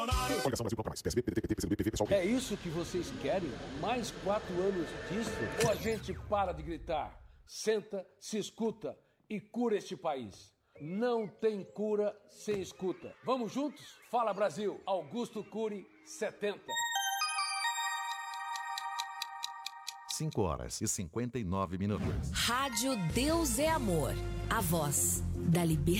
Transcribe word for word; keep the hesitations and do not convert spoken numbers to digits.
Coligação Brasil Bloco Mais, P S B, P D T, P T, P C B, P V, PSOL. É isso que vocês querem? Mais quatro anos disso? Ou a gente para de gritar, senta, se escuta e cura este país? Não tem cura sem escuta. Vamos juntos? Fala Brasil, Augusto Cury, setenta. cinco horas e cinquenta e nove minutos. Rádio Deus é Amor. A voz da liberdade.